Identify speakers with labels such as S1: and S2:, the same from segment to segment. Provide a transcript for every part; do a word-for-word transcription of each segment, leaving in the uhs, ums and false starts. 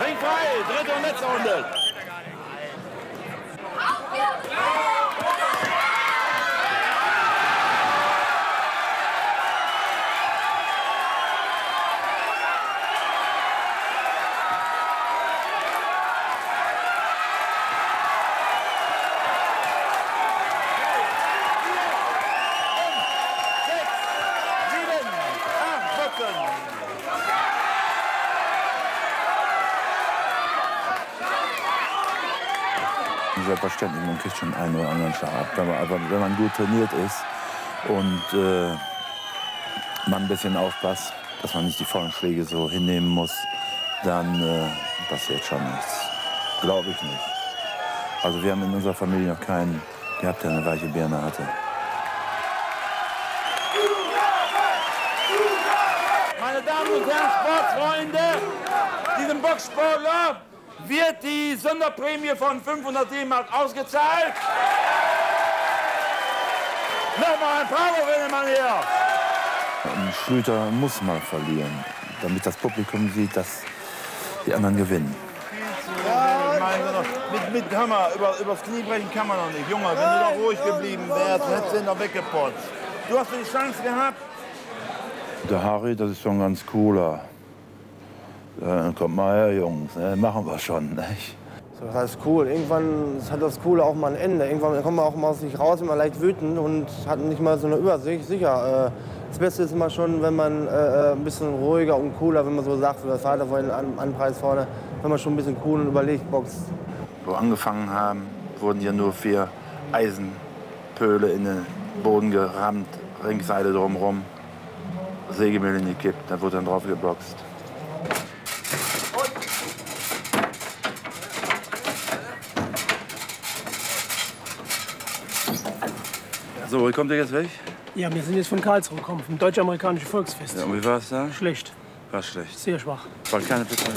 S1: Ringfrei, dritte und letzte Runde.
S2: Selbstverständlich, man kriegt schon einen oder anderen Schlag ab. Aber wenn man gut trainiert ist und äh, man ein bisschen aufpasst, dass man nicht die vollen Schläge so hinnehmen muss, dann äh, passiert schon nichts. Glaube ich nicht. Also wir haben in unserer Familie noch keinen gehabt, der eine weiche Birne hatte.
S1: Meine Damen und Herren Sportfreunde, diesem Boxsportler wird die Sonderprämie von fünfhundert D-Mark ausgezahlt. Nochmal ein Bravo, Winnemann hier.
S2: Ein Schlüter muss mal verlieren, damit das Publikum sieht, dass die anderen gewinnen.
S1: Ja, mit, mit Hammer, über, übers Knie brechen kann man noch nicht. Junge, wenn du doch ruhig geblieben wärst, hättest du ihn doch weggepotzt. Du hast die Chance gehabt.
S2: Der Harry, das ist schon ganz cooler. Dann kommt mal her, Jungs, ne? Machen wir schon. Nicht?
S3: Das heißt cool. Irgendwann hat das Coole auch mal ein Ende. Irgendwann kommt man auch mal aus sich raus, immer leicht wütend und hat nicht mal so eine Übersicht. Sicher, äh, das Beste ist immer schon, wenn man äh, ein bisschen ruhiger und cooler, wenn man so sagt, wie das Vater vorhin an, anpreist vorne, wenn man schon ein bisschen cool und überlegt boxt.
S2: Wo wir angefangen haben, wurden ja nur vier Eisenpöhle in den Boden gerammt, Ringseile drumherum, Sägemehl gekippt, da wurde dann drauf geboxt. So, wie kommt ihr jetzt weg?
S4: Ja, wir sind jetzt von Karlsruhe gekommen, vom Deutsch-Amerikanischen Volksfest.
S2: Ja, und wie war es da?
S4: Schlecht.
S2: War schlecht.
S4: Sehr schwach.
S2: War keine Pizza.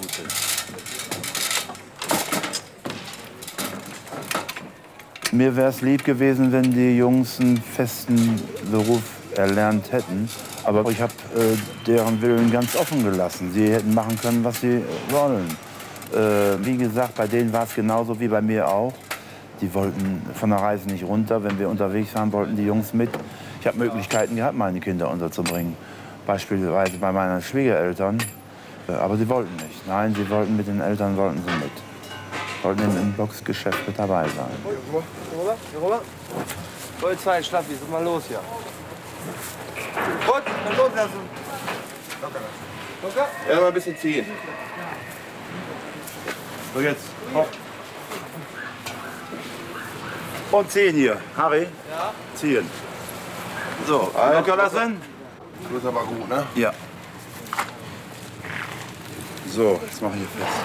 S2: Mir wäre es lieb gewesen, wenn die Jungs einen festen Beruf erlernt hätten. Aber ich habe äh, deren Willen ganz offen gelassen. Sie hätten machen können, was sie wollen. Äh, wie gesagt, bei denen war es genauso wie bei mir auch. Die wollten von der Reise nicht runter. Wenn wir unterwegs waren, wollten die Jungs mit. Ich habe Möglichkeiten gehabt, meine Kinder unterzubringen. Beispielsweise bei meinen Schwiegereltern. Aber sie wollten nicht. Nein, sie wollten mit den Eltern wollten sie mit. Wollten im Boxgeschäft mit dabei sein.
S3: Hier rüber, hier rüber. Polizei, Schlappi, ist mal los hier. Gut, dann loslassen. Locker. Locker?
S1: Ja, mal ein bisschen ziehen. So, jetzt. Hopp. Und ziehen hier. Harry?
S3: Ja.
S1: Ziehen. So, locker lassen.
S5: Das ist aber gut, ne?
S2: Ja. So, jetzt mache ich hier fest.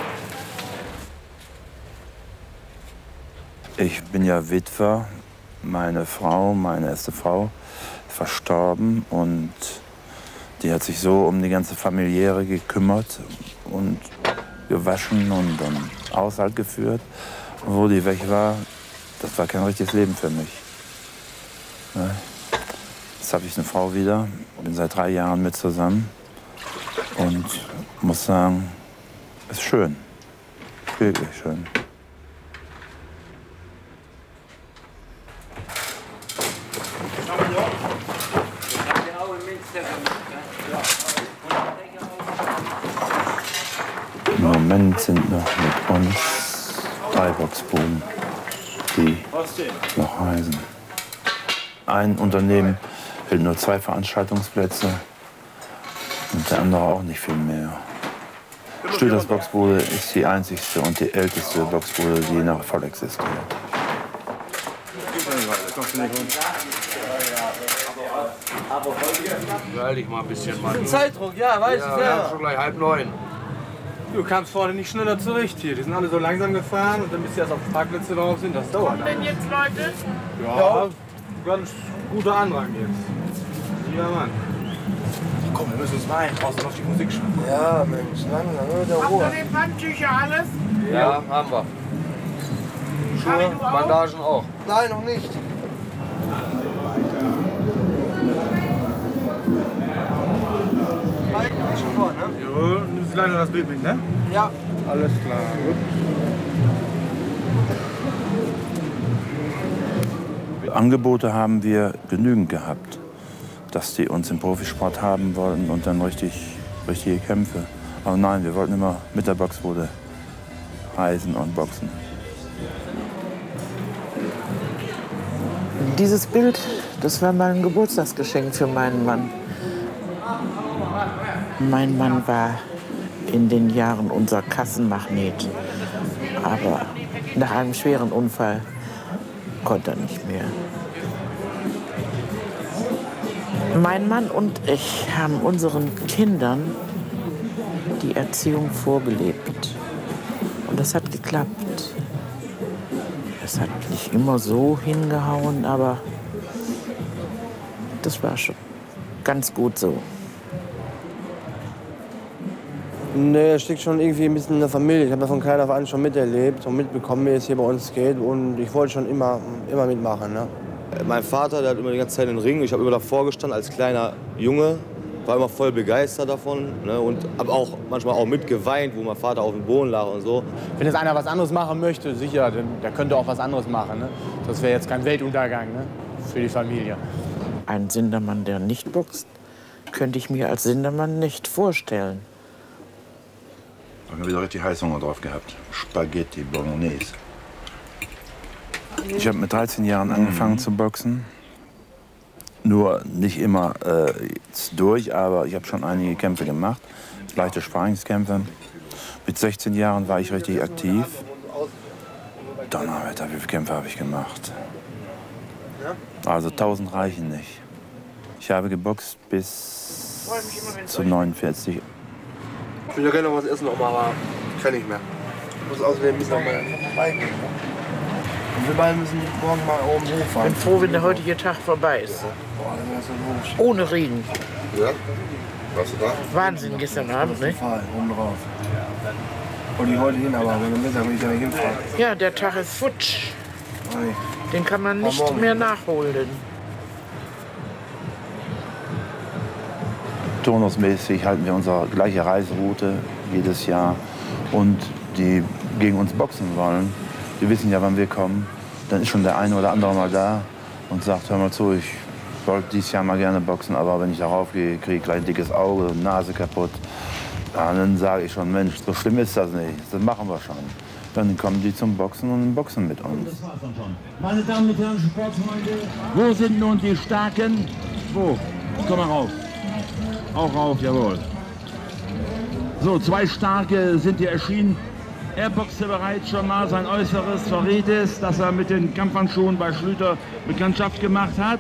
S2: Ich bin ja Witwer. Meine Frau, meine erste Frau, ist verstorben und die hat sich so um die ganze Familiäre gekümmert und gewaschen und dann Haushalt geführt. Und wo die weg war, das war kein richtiges Leben für mich. Jetzt habe ich eine Frau wieder, bin seit drei Jahren mit zusammen und muss sagen, es ist schön, wirklich schön. Im Moment sind noch mit uns drei Boxbuben, die noch reisen. Ein Unternehmen hält nur zwei Veranstaltungsplätze und der andere auch nicht viel mehr. Stüders Boxbude ist die einzigste und die älteste Boxbude, die noch voll existiert.
S6: Beeil dich mal ein bisschen, Mann.
S3: Zeitdruck, ja, weiß
S6: Ja,
S3: ich
S6: wir haben
S3: ja.
S6: schon gleich halb neun.
S7: Du kamst vorne nicht schneller zurecht hier. Die sind alle so langsam gefahren und dann bis sie erst auf Parkplätze drauf sind, das dauert.
S8: Kommen denn jetzt Leute?
S7: Ja, ganz guter Andrang jetzt. Ja, Mann.
S5: Komm, wir müssen uns beeilen. Draußen noch die Musik schon.
S3: Ja, Mensch, langsam, mit der
S8: Habt
S3: Ruhe.
S8: ihr die Handtücher alles?
S6: Ja, haben wir.
S8: Harry, du auch?
S6: Bandagen auch.
S3: Nein, noch nicht. Mike, ist schon vor, ne?
S7: Jo, nimmst du leider das Bild mit, ne?
S3: Ja.
S7: Alles klar. Gut.
S2: Angebote haben wir genügend gehabt, dass die uns im Profisport haben wollten und dann richtig, richtige Kämpfe. Aber nein, wir wollten immer mit der Boxbude reisen und boxen.
S9: Dieses Bild, das war mal ein Geburtstagsgeschenk für meinen Mann. Mein Mann war in den Jahren unser Kassenmagnet. Aber nach einem schweren Unfall konnte er nicht mehr. Mein Mann und ich haben unseren Kindern die Erziehung vorgelebt. Und das hat geklappt. Es hat nicht immer so hingehauen, aber das war schon ganz gut so.
S3: Nee, es steckt schon irgendwie ein bisschen in der Familie. Ich habe das von klein auf an schon miterlebt und mitbekommen, wie es hier bei uns geht. Und ich wollte schon immer, immer mitmachen. Ne?
S10: Mein Vater, der hat immer die ganze Zeit den Ring. Ich habe immer davor gestanden als kleiner Junge. War immer voll begeistert davon. Ne? Und habe auch manchmal auch mitgeweint, wo mein Vater auf dem Boden lag und so.
S7: Wenn jetzt einer was anderes machen möchte, sicher, dann, der könnte auch was anderes machen. Ne? Das wäre jetzt kein Weltuntergang, ne? Für die Familie.
S9: Ein Sindermann, der nicht boxt, könnte ich mir als Sindermann nicht vorstellen.
S2: Ich habe wieder richtig Heißhunger drauf gehabt. Spaghetti Bolognese. Ich habe mit dreizehn Jahren angefangen mhm. zu boxen. Nur nicht immer äh, durch, aber ich habe schon einige Kämpfe gemacht. Leichte Sparringskämpfe. Mit sechzehn Jahren war ich richtig aktiv. Donnerwetter, wie viele Kämpfe habe ich gemacht? Also tausend reichen nicht. Ich habe geboxt bis zu neunundvierzig.
S10: Ich will ja gerne noch was essen, aber kann nicht mehr.
S3: Ich muss außerdem müssen wir mal beigehen. Und wir beide müssen morgen mal oben hochfahren.
S9: Ich bin froh, wenn der heutige Tag vorbei ist. Ohne Regen.
S10: Ja? Warst du da?
S9: Wahnsinn gestern Abend, ne?
S3: Oben drauf. Wollte ich heute hin, aber am Mittag will ich ja nicht hinfahren.
S9: Ja, der Tag ist futsch. Den kann man nicht mehr nachholen.
S2: Turnusmäßig halten wir unsere gleiche Reiseroute jedes Jahr. Und die gegen uns boxen wollen, die wissen ja, wann wir kommen. Dann ist schon der eine oder andere mal da und sagt, hör mal zu, ich wollte dieses Jahr mal gerne boxen, aber wenn ich darauf gehe, kriege ich gleich ein dickes Auge, Nase kaputt. Ja, dann sage ich schon, Mensch, so schlimm ist das nicht, das machen wir schon. Dann kommen die zum Boxen und boxen mit uns.
S11: Das war's dann schon. Meine Damen und Herren, Sportfreunde, wo sind nun die Starken? Wo? Komm mal rauf. Auch rauf, jawohl. So, zwei Starke sind hier erschienen. Er boxte bereits schon mal, sein Äußeres verrät es, dass er mit den Kampfhandschuhen bei Schlüter Bekanntschaft gemacht hat.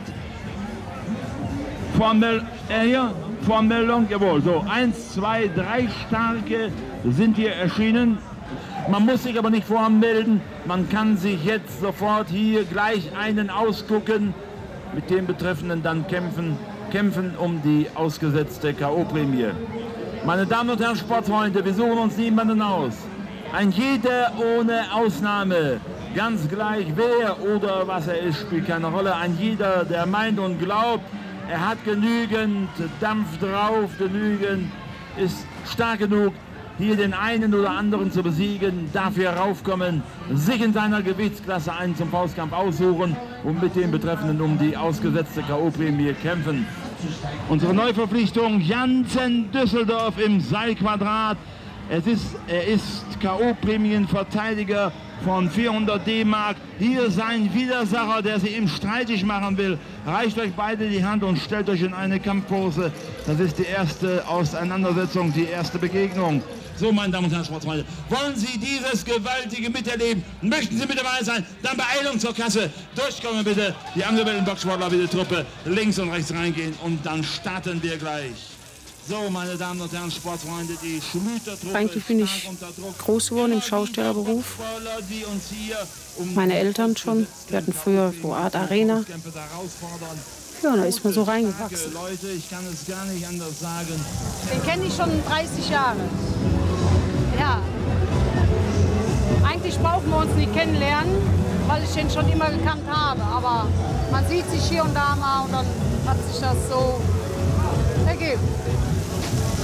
S11: Formel, er hier, Vormeldung, jawohl. So, eins, zwei, drei Starke sind hier erschienen. Man muss sich aber nicht voranmelden, man kann sich jetzt sofort hier gleich einen ausgucken, mit dem Betreffenden dann kämpfen. kämpfen um die ausgesetzte K O-Prämie. Meine Damen und Herren Sportfreunde, wir suchen uns niemanden aus. Ein jeder ohne Ausnahme, ganz gleich wer oder was er ist, spielt keine Rolle. Ein jeder, der meint und glaubt, er hat genügend Dampf drauf, genügend, ist stark genug, hier den einen oder anderen zu besiegen, dafür raufkommen, sich in seiner Gewichtsklasse einen zum Faustkampf aussuchen und mit dem Betreffenden um die ausgesetzte K O-Prämie kämpfen. Unsere Neuverpflichtung Jansen Düsseldorf im Seilquadrat. Es ist, er ist K O-Prämienverteidiger von vierhundert D-Mark. Hier sein Widersacher, der sie ihm streitig machen will. Reicht euch beide die Hand und stellt euch in eine Kampfpose. Das ist die erste Auseinandersetzung, die erste Begegnung. So, meine Damen und Herren Sportfreunde, wollen Sie dieses Gewaltige miterleben? Möchten Sie mit dabei sein? Dann Beeilung zur Kasse. Durchkommen bitte. Die angemeldeten Boxsportler, bitte Truppe, links und rechts reingehen und dann starten wir gleich. So, meine Damen und Herren Sportfreunde, die Schlütertruppe.
S12: Eigentlich bin ich groß geworden im Schaustellerberuf. Meine Eltern schon. Wir hatten früher so eine Art Arena. Ja, da ist man so reingewachsen.
S11: Leute, ich kann es gar nicht anders sagen.
S13: Den kenne ich schon dreißig Jahre. Ja. Eigentlich brauchen wir uns nicht kennenlernen, weil ich den schon immer gekannt habe. Aber man sieht sich hier und da mal und dann hat sich das so ergeben.